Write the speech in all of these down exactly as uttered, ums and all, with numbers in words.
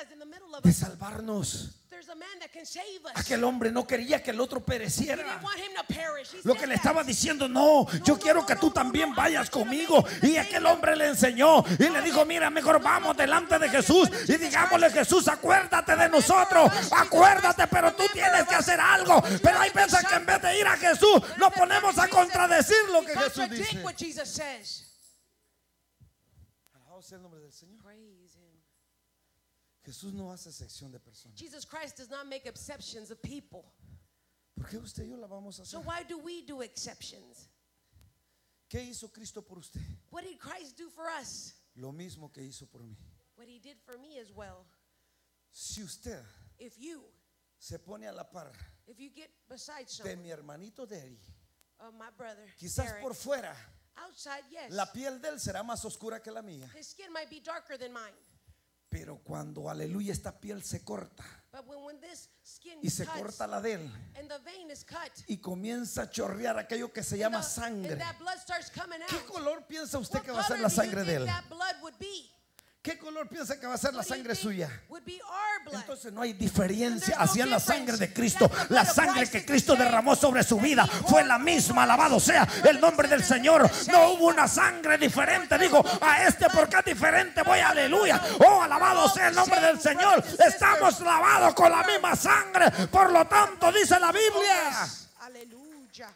de salvarnos. Aquel hombre no quería que el otro pereciera. Lo que le estaba diciendo, no, yo quiero que tú también vayas conmigo. Y aquel hombre le enseñó y le dijo, mira, mejor vamos delante de Jesús y digámosle, Jesús, acuérdate de nosotros, acuérdate, pero tú tienes que hacer algo. Pero hay veces que en vez de ir a Jesús nos ponemos a contradecir lo que Jesús dice. Alabado sea el nombre del Señor. Jesús no hace excepción de personas. Jesus Christ does not make exceptions of people. ¿Por qué usted y yo la vamos a hacer? So why do we do exceptions? ¿Qué hizo Cristo por usted? What did Christ do for us? Lo mismo que hizo por mí. What he did for me as well. Si usted If you se pone a la par if you get beside de someone, mi hermanito Derry, of my brother, quizás Derek, por fuera outside, yes, la piel de él será más oscura que la mía. his skin might be darker than mine. Pero cuando, aleluya, esta piel se corta But when, when this skin y se cuts, corta la de él and the vein is cut, y comienza a chorrear aquello que se and llama the- sangre, and that blood starts coming out, ¿qué color piensa usted what que va a ser color la do you sangre de think él? that blood would be? ¿Qué color piensa que va a ser la What do you sangre think suya? would be our blood? Entonces no hay diferencia. And there's no Hacían la difference. sangre de Cristo. That's the La blood of sangre Christ que is the Cristo same derramó sobre su that vida he fue la poured misma. over Alabado us. sea el nombre del Señor. No hubo una sangre diferente. Digo, a este porque es diferente voy, aleluya. Oh, alabado sea el nombre del Señor. Estamos lavados con la misma sangre. Por lo tanto, dice la Biblia Aleluya.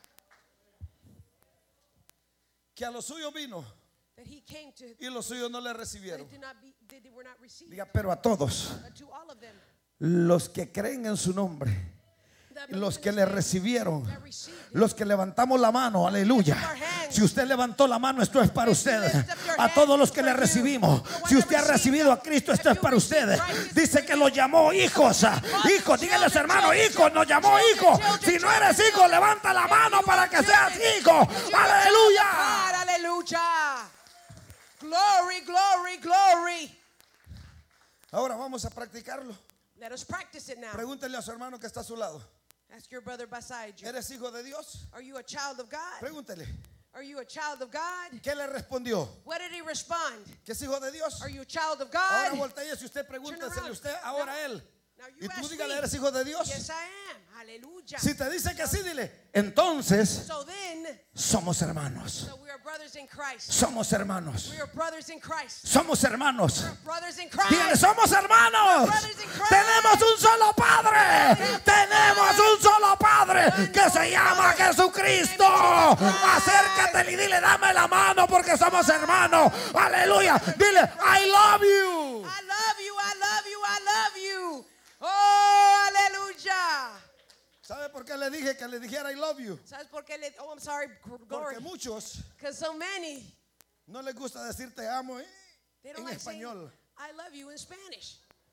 que a los suyos vino That he came to, y los suyos no le but recibieron. it did not be, they, they were not received. Diga, pero a todos But to all of them, los que creen en su nombre, that los believe que in le his name, recibieron, that received him. los que levantamos la mano, aleluya. Si usted levantó la mano, esto es para usted. A todos los que le recibimos, si usted ha recibido a Cristo, esto es para usted. Dice que los llamó hijos. Hijos, díganle a su hermano, hijos, nos llamó hijos. Si no eres hijo, levanta la mano para que seas hijo. Aleluya. God, aleluya. Glory, glory, glory. Ahora vamos a practicarlo. Let us practice it now. Pregúntele a su hermano que está a su lado. Ask your brother beside you. ¿Eres hijo de Dios? Are you a child of God? Pregúntele. Are you a child of God? ¿Qué le respondió? What did he respond? ¿Que es hijo de Dios? Are you a child of Ahora God? voltea y usted pregúntesele usted ahora a él. Now you Y tú ask dígale, me. ¿eres hijo de Dios? Yes, I am. Hallelujah. Si te dice que sí, dile, entonces So then, somos hermanos. so we are brothers in Christ. Somos hermanos. We are brothers in Christ. Somos hermanos. We're brothers in Dígale, Christ. somos hermanos. Tenemos un solo Padre. Tenemos un solo Padre que se llama Jesucristo. Acércate y dile, dame la mano porque somos hermanos. Aleluya. Dile, I love you. I love you, I love you, I love you. Oh, aleluya. ¿Sabe por qué le dije que le dijera I love you? ¿Sabes por qué le, oh, I'm sorry, glory. Porque muchos Because so many, no les gusta decir te amo ¿eh? they don't en like saying, español. I love you in Spanish.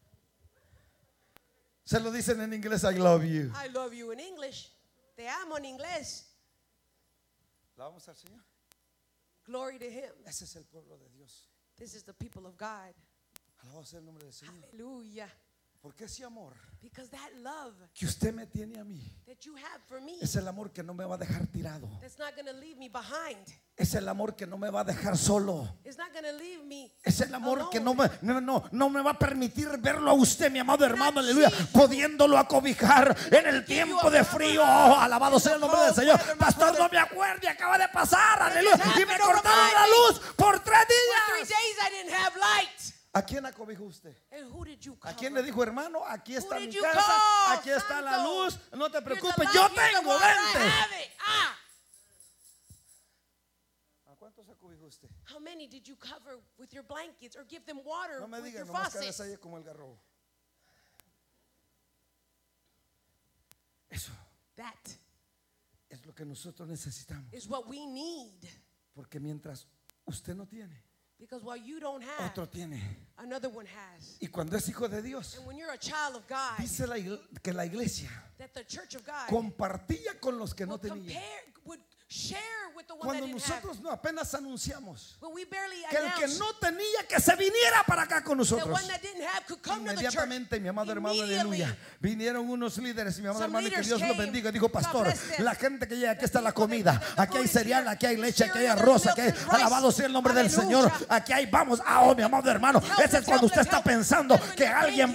Se lo dicen en inglés, I love you. I love you in English. Te amo en inglés. ¿La vamos al Señor? Glory to him. Ese es el pueblo de Dios. This is the people of God. Alabado sea el nombre del Señor. Hallelujah. Porque ese amor Because that love que usted me tiene a mí that you have for me, es el amor que no me va a dejar tirado. that's not going to leave me behind. Es el amor que no me va a dejar solo. It's not going to leave me Es el amor alone. que no me, no, no, no me va a permitir verlo a usted, mi amado hermano, aleluya, pudiéndolo acobijar en el tiempo de frío. Oh, alabado sea el nombre del Señor. Pastor, no me acuerdo, acaba de pasar, aleluya. Y me cortaron la luz por tres For three días. days I didn't have light. ¿A quién acobijó usted? And who did you ¿A cover? quién le dijo, hermano? Aquí está did mi you casa, call, aquí está la santo? luz, no te Here's the preocupes, light, yo here's the tengo, water, I vente. have it. Ah. ¿A cuántos acobijó usted? How many did you cover with your blankets or give them water No me with diga, your nomás faucets? cabeza ahí como el garrobo. Eso That es lo que nosotros necesitamos. is what we need. Porque mientras usted no tiene, Because while you don't have, otro tiene. another one has. Y cuando es hijo de Dios, And when you're a child of God, dice la igle- que la iglesia that the church of God compartía con los que no would tenían. compare, would share with the one Cuando that didn't have. nosotros no apenas anunciamos When we barely que el que announced no tenía que se viniera para acá con the nosotros. one that didn't have could come to the church. Inmediatamente, mi amado hermano, Immediately. aleluya, vinieron unos líderes, mi amado Some hermano, y que leaders Dios los came. bendiga. Dijo, God pastor, bless them. la gente que llega, aquí está la people comida, that- that the aquí hay food is cereal, here. aquí hay leche, aquí hay Cereal, arroz, there's aquí hay, milk, there's rice. alabado sea el nombre del Aleluya. Señor, aquí hay, vamos, ah, oh, mi amado hermano, ese es cuando usted está pensando que alguien